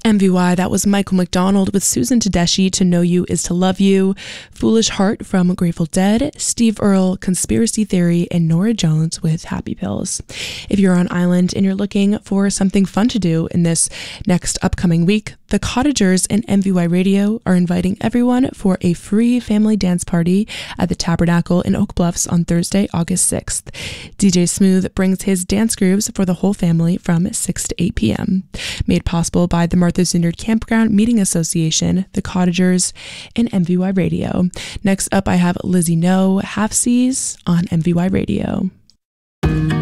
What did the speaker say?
MVY, that was Michael McDonald with Susan Tedeschi, To Know You Is to Love You, Foolish Heart from Grateful Dead, Steve Earle, Conspiracy Theory, and Norah Jones with Happy Pills. If you're on island and you're looking for something fun to do in this next upcoming week, the Cottagers and MVY Radio are inviting everyone for a free family dance party at the Tabernacle in Oak Bluffs on Thursday, August 6th. DJ Smooth brings his dance grooves for the whole family from 6 to 8 p.m. Made possible by the Martha's Vineyard Campground Meeting Association, the Cottagers, and MVY Radio. Next up, I have Lizzie No, Half Seas on MVY Radio.